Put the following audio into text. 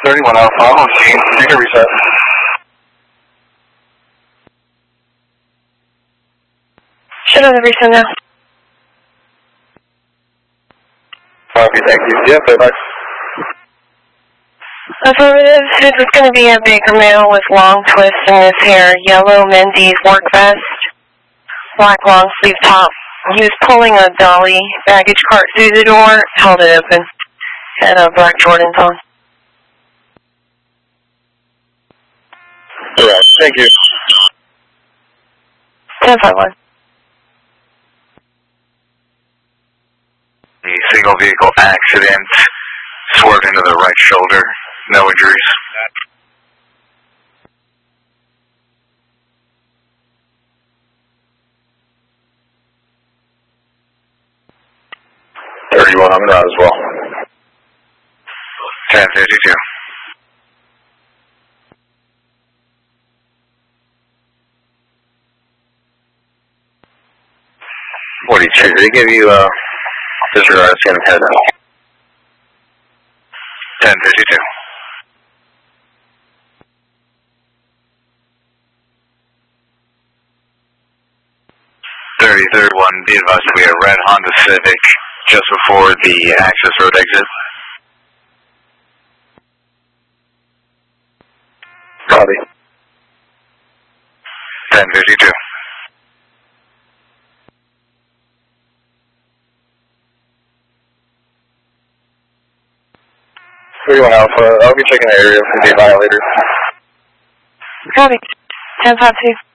31 Alpha, I'm on scene. You can reset. Should have the reset now. Copy, thank you. Yeah, very much. Affirmative. It was going to be a Baker male with long twists in his hair, yellow Mendy's work vest, black long sleeve top. He was pulling a dolly baggage cart through the door, held it open, had black Jordans on. Alright, thank you. 1051. The single vehicle accident, swerved into the right shoulder, no injuries. I'm in as well. 1052. What did they give you disregard scan of head? 1052. 33rd one, be advised we are red Honda Civic just before the access road exit. Copy. 1052. Alpha, I'll be checking the area for the violator. Copy. 1052.